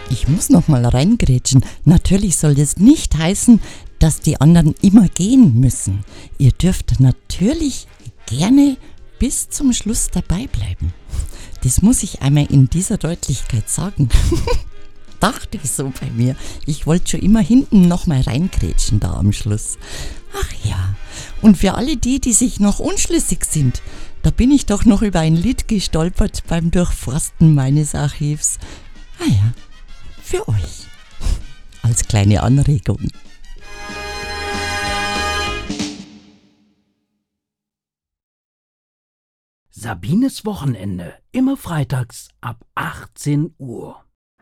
Ich muss noch mal reingrätschen. Natürlich soll das nicht heißen, dass die anderen immer gehen müssen. Ihr dürft natürlich gerne bis zum Schluss dabei bleiben. Das muss ich einmal in dieser Deutlichkeit sagen. Dachte ich so bei mir. Ich wollte schon immer hinten noch mal reingrätschen da am Schluss. Ach ja, und für alle die sich noch unschlüssig sind, da bin ich doch noch über ein Lied gestolpert beim Durchforsten meines Archivs. Ah ja, für euch. Als kleine Anregung. Sabines Wochenende, immer freitags ab 18 Uhr.